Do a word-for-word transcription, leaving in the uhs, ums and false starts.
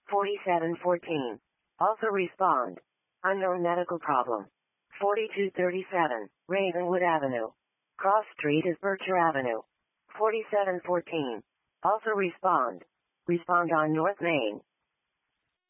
forty-seven fourteen. Also respond. Unknown medical problem. forty-two thirty-seven. Ravenwood Avenue. Cross Street is Berkshire Avenue. forty-seven fourteen. Also respond. Respond on North Main.